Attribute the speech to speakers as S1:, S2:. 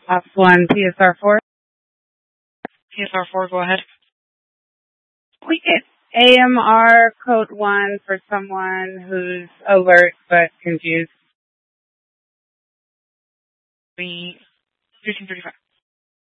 S1: Ops 1, PSR 4.
S2: PSR 4, go ahead.
S1: We get AMR code 1 for someone who's alert but confused.
S2: 1535.